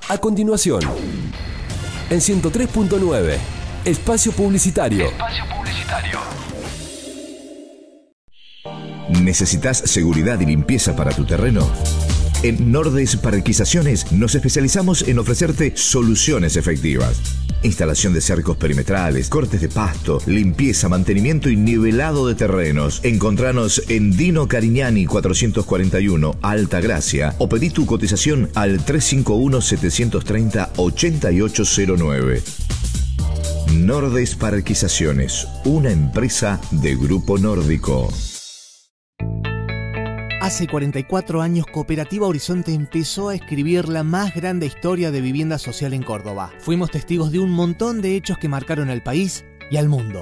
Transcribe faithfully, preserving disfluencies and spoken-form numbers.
A continuación, en ciento tres punto nueve, Espacio Publicitario. Espacio Publicitario. ¿Necesitas seguridad y limpieza para tu terreno? En Nordes Parquizaciones nos especializamos en ofrecerte soluciones efectivas. Instalación de cercos perimetrales, cortes de pasto, limpieza, mantenimiento y nivelado de terrenos. Encontranos en Dino Carignani cuatrocientos cuarenta y uno, Alta Gracia, o pedí tu cotización al tres cinco uno, siete tres cero, ocho ocho cero nueve. Nordes Parquizaciones, una empresa de Grupo Nórdico. Hace cuarenta y cuatro años, Cooperativa Horizonte empezó a escribir la más grande historia de vivienda social en Córdoba. Fuimos testigos de un montón de hechos que marcaron al país y al mundo.